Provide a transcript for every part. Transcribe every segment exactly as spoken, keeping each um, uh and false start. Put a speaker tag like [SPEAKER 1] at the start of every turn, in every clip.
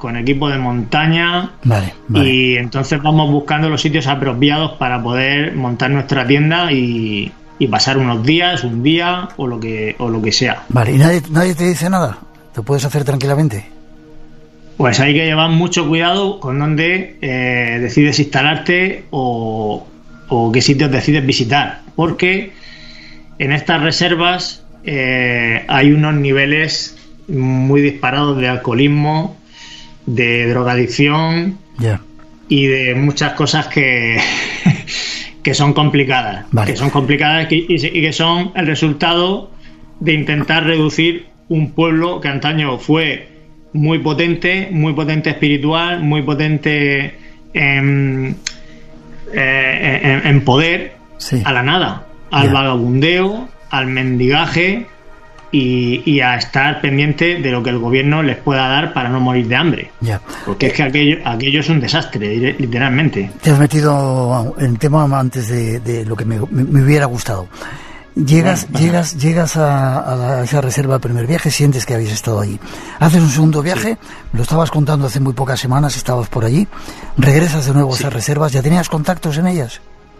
[SPEAKER 1] con equipo de montaña.
[SPEAKER 2] Vale, vale.
[SPEAKER 1] Y entonces vamos buscando los sitios apropiados para poder montar nuestra tienda y, y pasar unos días, un día o lo que o lo que sea.
[SPEAKER 2] Vale, ¿y nadie, nadie te dice nada? ¿Te puedes hacer tranquilamente?
[SPEAKER 1] Pues hay que llevar mucho cuidado con dónde eh, decides instalarte o, o qué sitios decides visitar, porque en estas reservas eh, hay unos niveles muy disparados de alcoholismo, de drogadicción
[SPEAKER 2] yeah.
[SPEAKER 1] y de muchas cosas que, que son complicadas,
[SPEAKER 2] vale.
[SPEAKER 1] que son complicadas y, y que son el resultado de intentar reducir un pueblo que antaño fue muy potente, muy potente espiritual, muy potente en, eh, en, en poder, sí. a la nada, al yeah. vagabundeo, al mendigaje y, y a estar pendiente de lo que el gobierno les pueda dar para no morir de hambre.
[SPEAKER 2] Yeah.
[SPEAKER 1] Porque es que aquello, aquello es un desastre, literalmente.
[SPEAKER 2] Te has metido en tema antes de, de lo que me, me, me hubiera gustado. Llegas, bueno, llegas, llegas a, a, la, a esa reserva, el primer viaje, sientes que habéis estado allí. Haces un segundo viaje, sí. me lo estabas contando hace muy pocas semanas, estabas por allí, regresas de nuevo sí. a esas reservas, ¿ya tenías contactos en ellas?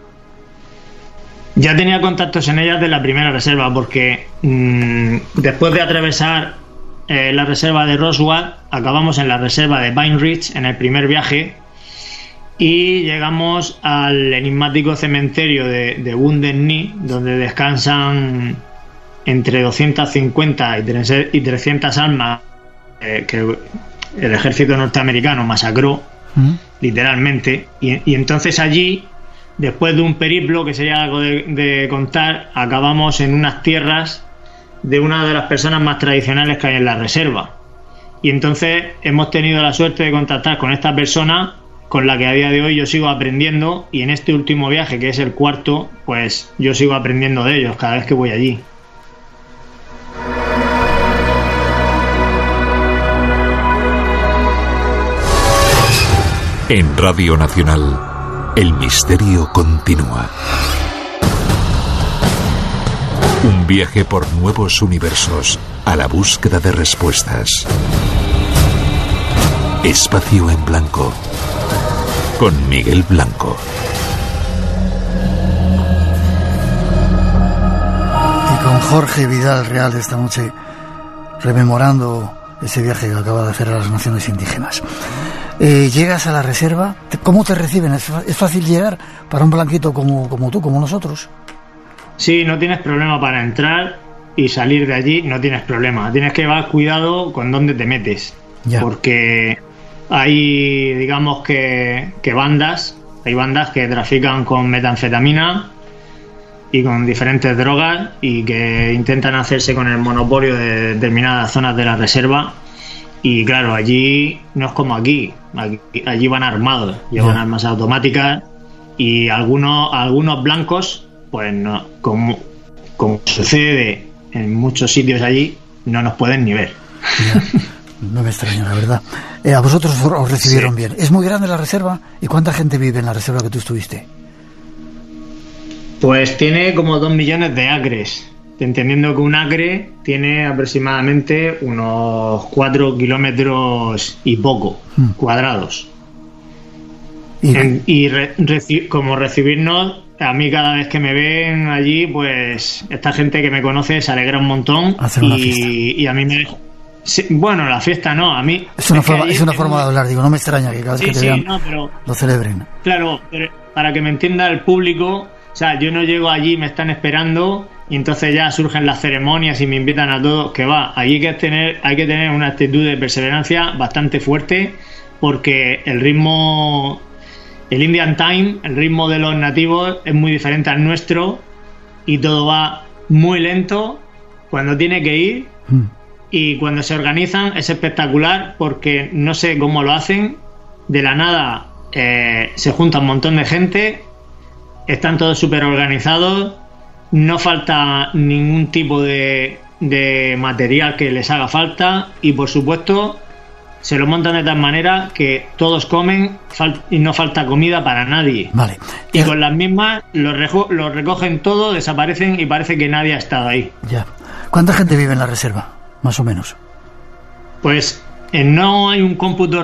[SPEAKER 1] Ya tenía contactos en ellas de la primera reserva, porque mmm, después de atravesar eh, la reserva de Roswell, acabamos en la reserva de Pine Ridge en el primer viaje y llegamos al enigmático cementerio de, de Wounded Knee, donde descansan entre doscientas cincuenta y trescientas almas eh, que el ejército norteamericano masacró, ¿Mm? literalmente, y, y entonces allí, después de un periplo que sería algo de, de contar, acabamos en unas tierras de una de las personas más tradicionales que hay en la reserva. Y entonces hemos tenido la suerte de contactar con esta persona con la que a día de hoy yo sigo aprendiendo, y en este último viaje, que es el cuarto, pues yo sigo aprendiendo de ellos cada vez que voy allí.
[SPEAKER 3] En Radio Nacional, el misterio continúa. Un viaje por nuevos universos a la búsqueda de respuestas. Espacio en Blanco, con Miguel Blanco.
[SPEAKER 2] Y con Jorge Vidal Real esta noche, rememorando ese viaje que acaba de hacer a las naciones indígenas. Eh, llegas a la reserva, ¿cómo te reciben? ¿Es, es fácil llegar para un blanquito como, como tú, como nosotros?
[SPEAKER 1] Sí, no tienes problema para entrar y salir de allí, no tienes problema. Tienes que llevar cuidado con dónde te metes, ya. porque hay, digamos que, que bandas, hay bandas que trafican con metanfetamina y con diferentes drogas y que intentan hacerse con el monopolio de determinadas zonas de la reserva. Y claro, allí no es como aquí, aquí allí van armados, llevan yeah. armas automáticas, y algunos algunos blancos, pues no, como, como sucede en muchos sitios allí, no nos pueden ni ver.
[SPEAKER 2] Yeah. No me extraña, la verdad. Eh, a vosotros os recibieron sí. bien. ¿Es muy grande la reserva? ¿Y cuánta gente vive en la reserva que tú estuviste?
[SPEAKER 1] Pues tiene como dos millones de acres. Entendiendo que un acre tiene aproximadamente unos cuatro kilómetros y poco hmm. cuadrados. Y, en, y re, reci, como recibirnos, a mí cada vez que me ven allí, pues esta gente que me conoce se alegra un montón.
[SPEAKER 2] Hacer una fiesta.
[SPEAKER 1] Y, y a mí me... Sí, bueno, la fiesta no, a mí...
[SPEAKER 2] Es una, es forma, es una forma de hablar, digo, no me extraña que cada vez
[SPEAKER 1] sí,
[SPEAKER 2] que te
[SPEAKER 1] sí,
[SPEAKER 2] vean
[SPEAKER 1] no, pero,
[SPEAKER 2] lo celebren.
[SPEAKER 1] Claro, pero para que me entienda el público, o sea, yo no llego allí, me están esperando... Y entonces ya surgen las ceremonias y me invitan a todos, que va, hay que tener, hay que tener una actitud de perseverancia bastante fuerte, porque el ritmo, el Indian Time, el ritmo de los nativos es muy diferente al nuestro, y todo va muy lento cuando tiene que ir, mm. y cuando se organizan es espectacular, porque no sé cómo lo hacen, de la nada eh, se junta un montón de gente, están todos súper organizados. No falta ningún tipo de, de material que les haga falta, y por supuesto se lo montan de tal manera que todos comen y no falta comida para nadie.
[SPEAKER 2] Vale.
[SPEAKER 1] Y con las mismas los, rejo- los recogen todo, desaparecen y parece que nadie ha estado ahí.
[SPEAKER 2] Ya. ¿Cuánta gente vive en la reserva, más o menos?
[SPEAKER 1] Pues eh, no hay un cómputo